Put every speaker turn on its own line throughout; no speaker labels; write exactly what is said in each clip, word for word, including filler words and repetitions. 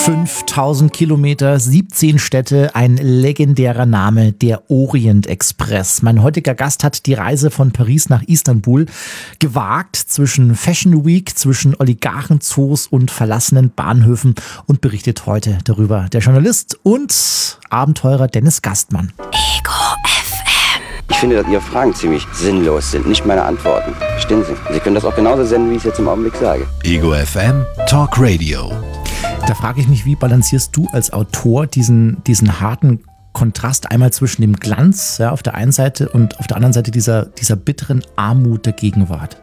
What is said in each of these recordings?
fünftausend Kilometer, siebzehn Städte, ein legendärer Name, der Orient Express. Mein heutiger Gast hat die Reise von Paris nach Istanbul gewagt, zwischen Fashion Week, zwischen Oligarchenzoos und verlassenen Bahnhöfen, und berichtet heute darüber der Journalist und Abenteurer Dennis Gastmann.
Ego F M.
Ich finde, dass Ihre Fragen ziemlich sinnlos sind, nicht meine Antworten. Verstehen Sie? Sie können das auch genauso senden, wie ich es jetzt im Augenblick sage.
Ego F M Talk Radio.
Da frage ich mich, wie balancierst du als Autor diesen, diesen harten Kontrast einmal zwischen dem Glanz, ja, auf der einen Seite und auf der anderen Seite dieser, dieser bitteren Armut der Gegenwart?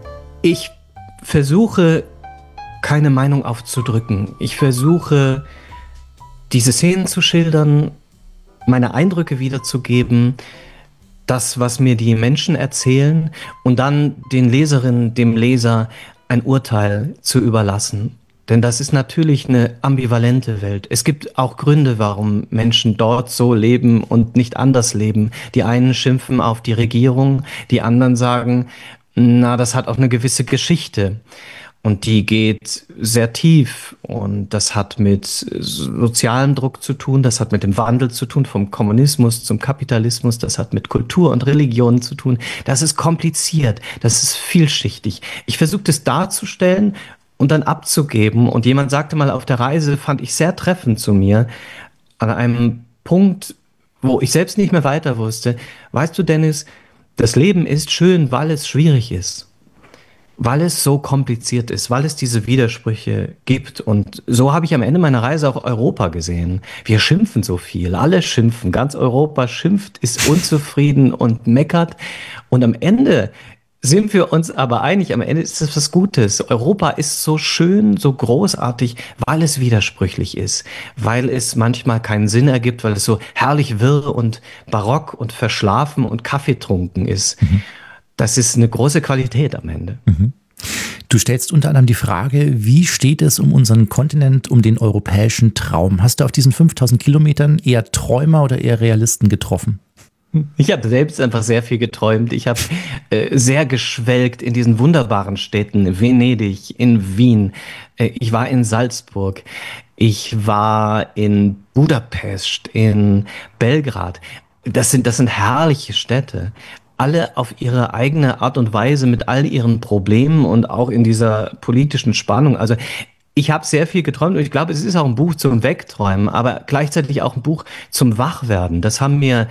Ich versuche, keine Meinung aufzudrücken. Ich versuche, diese Szenen zu schildern, meine Eindrücke wiederzugeben, das, was mir die Menschen erzählen, und dann den Leserinnen, dem Leser ein Urteil zu überlassen. Denn das ist natürlich eine ambivalente Welt. Es gibt auch Gründe, warum Menschen dort so leben und nicht anders leben. Die einen schimpfen auf die Regierung, die anderen sagen, na, das hat auch eine gewisse Geschichte. Und die geht sehr tief, und das hat mit sozialem Druck zu tun, das hat mit dem Wandel zu tun, vom Kommunismus zum Kapitalismus, das hat mit Kultur und Religion zu tun. Das ist kompliziert, das ist vielschichtig. Ich versuche das darzustellen und dann abzugeben. Und jemand sagte mal auf der Reise, fand ich sehr treffend zu mir, an einem Punkt, wo ich selbst nicht mehr weiter wusste: Weißt du, Dennis, das Leben ist schön, weil es schwierig ist. Weil es so kompliziert ist, weil es diese Widersprüche gibt. Und so habe ich am Ende meiner Reise auch Europa gesehen. Wir schimpfen so viel, alle schimpfen, ganz Europa schimpft, ist unzufrieden und meckert. Und am Ende sind wir uns aber einig, am Ende ist es was Gutes. Europa ist so schön, so großartig, weil es widersprüchlich ist, weil es manchmal keinen Sinn ergibt, weil es so herrlich wirr und barock und verschlafen und kaffeetrunken ist. Mhm. Das ist eine große Qualität am Ende.
Mhm. Du stellst unter anderem die Frage, wie steht es um unseren Kontinent, um den europäischen Traum? Hast du auf diesen fünftausend Kilometern eher Träumer oder eher Realisten getroffen?
Ich habe selbst einfach sehr viel geträumt. Ich habe äh, sehr geschwelgt in diesen wunderbaren Städten, Venedig, in Wien. Äh, ich war in Salzburg. Ich war in Budapest, in Belgrad. Das sind, das sind herrliche Städte. Alle auf ihre eigene Art und Weise, mit all ihren Problemen und auch in dieser politischen Spannung. Also ich habe sehr viel geträumt, und ich glaube, es ist auch ein Buch zum Wegträumen, aber gleichzeitig auch ein Buch zum Wachwerden. Das haben mir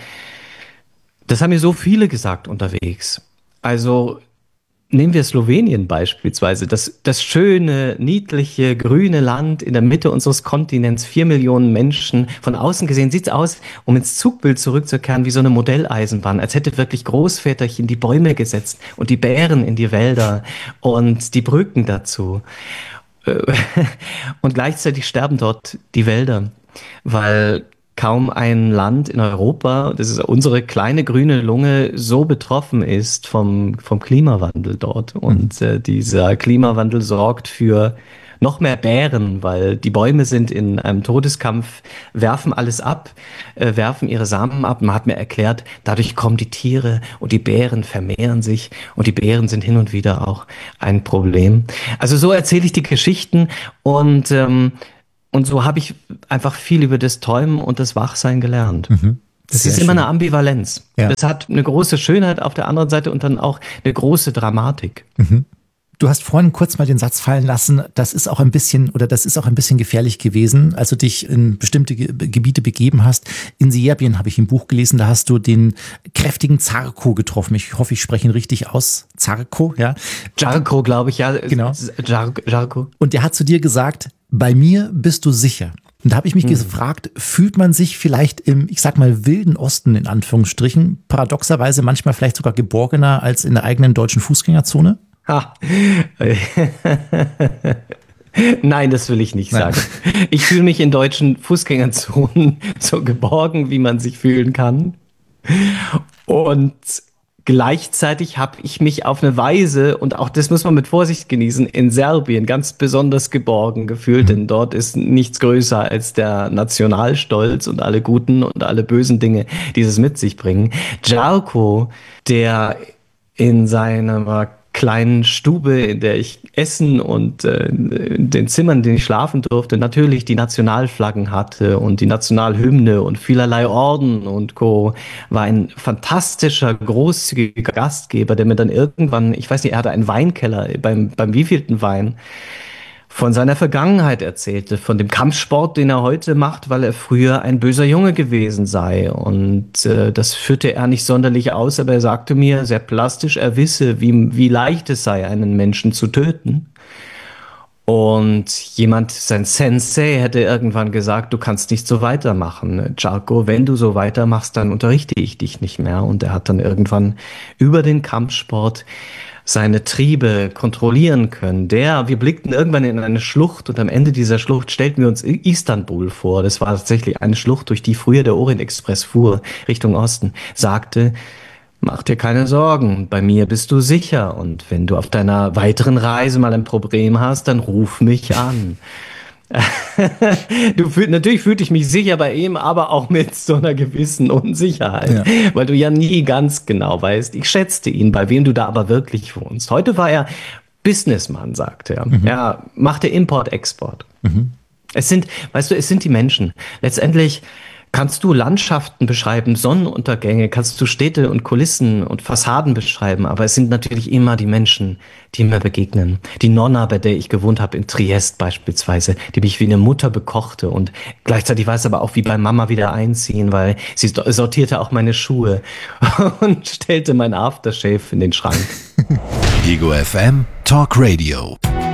Das haben mir so viele gesagt unterwegs. Also nehmen wir Slowenien beispielsweise. Das, das schöne, niedliche, grüne Land in der Mitte unseres Kontinents, vier Millionen Menschen. Von außen gesehen sieht es aus, um ins Zugbild zurückzukehren, wie so eine Modelleisenbahn. Als hätte wirklich Großväterchen die Bäume gesetzt und die Bären in die Wälder und die Brücken dazu. Und gleichzeitig sterben dort die Wälder, weil kaum ein Land in Europa, das ist unsere kleine grüne Lunge, so betroffen ist vom, vom Klimawandel dort. Und äh, dieser Klimawandel sorgt für noch mehr Bären, weil die Bäume sind in einem Todeskampf, werfen alles ab, äh, werfen ihre Samen ab. Man hat mir erklärt, dadurch kommen die Tiere und die Bären vermehren sich, und die Bären sind hin und wieder auch ein Problem. Also so erzähle ich die Geschichten, und ähm, Und so habe ich einfach viel über das Träumen und das Wachsein gelernt. Mhm. Das ist immer schön. Eine Ambivalenz. Ja. Das hat eine große Schönheit auf der anderen Seite und dann auch eine große Dramatik.
Mhm. Du hast vorhin kurz mal den Satz fallen lassen, das ist auch ein bisschen, oder das ist auch ein bisschen gefährlich gewesen, als du dich in bestimmte Ge- Gebiete begeben hast. In Serbien habe ich im Buch gelesen, da hast du den kräftigen Zarko getroffen. Ich hoffe, ich spreche ihn richtig aus. Zarko, ja.
Jarko, glaube ich, ja.
Genau.
Jarko.
Und der hat zu dir gesagt: Bei mir bist du sicher. Und da habe ich mich hm. gefragt, fühlt man sich vielleicht im, ich sag mal, wilden Osten in Anführungsstrichen, paradoxerweise manchmal vielleicht sogar geborgener als in der eigenen deutschen Fußgängerzone?
Ha. Nein, das will ich nicht
Nein.
sagen. Ich fühle mich in deutschen Fußgängerzonen so geborgen, wie man sich fühlen kann. Und gleichzeitig habe ich mich auf eine Weise, und auch das muss man mit Vorsicht genießen, in Serbien ganz besonders geborgen gefühlt, denn dort ist nichts größer als der Nationalstolz und alle guten und alle bösen Dinge, die es mit sich bringen. Jarko, der in seiner kleinen Stube, in der ich essen und äh, in den Zimmern, in denen ich schlafen durfte, natürlich die Nationalflaggen hatte und die Nationalhymne und vielerlei Orden und Co. War ein fantastischer, großzügiger Gastgeber, der mir dann irgendwann, ich weiß nicht, er hatte einen Weinkeller, beim, beim wievielten Wein, von seiner Vergangenheit erzählte, von dem Kampfsport, den er heute macht, weil er früher ein böser Junge gewesen sei. Und äh, das führte er nicht sonderlich aus, aber er sagte mir sehr plastisch, er wisse, wie, wie leicht es sei, einen Menschen zu töten. Und jemand, sein Sensei, hätte irgendwann gesagt, du kannst nicht so weitermachen. Charco, wenn du so weitermachst, dann unterrichte ich dich nicht mehr. Und er hat dann irgendwann über den Kampfsport seine Triebe kontrollieren können. Der, wir blickten irgendwann in eine Schlucht und am Ende dieser Schlucht stellten wir uns Istanbul vor. Das war tatsächlich eine Schlucht, durch die früher der Orient-Express fuhr, Richtung Osten. Sagte, mach dir keine Sorgen, bei mir bist du sicher und wenn du auf deiner weiteren Reise mal ein Problem hast, dann ruf mich an. Du fühl, natürlich fühlte ich mich sicher bei ihm, aber auch mit so einer gewissen Unsicherheit, ja. Weil du ja nie ganz genau weißt. Ich schätzte ihn, bei wem du da aber wirklich wohnst. Heute war er Businessman, sagt er. Mhm. Er machte Import-Export. Mhm. Es sind, weißt du, es sind die Menschen. Letztendlich kannst du Landschaften beschreiben, Sonnenuntergänge, kannst du Städte und Kulissen und Fassaden beschreiben, aber es sind natürlich immer die Menschen, die mir begegnen. Die Nonna, bei der ich gewohnt habe in Triest beispielsweise, die mich wie eine Mutter bekochte und gleichzeitig war es aber auch wie bei Mama wieder einziehen, weil sie sortierte auch meine Schuhe und stellte mein Aftershave in den Schrank.
Ego F M Talk Radio.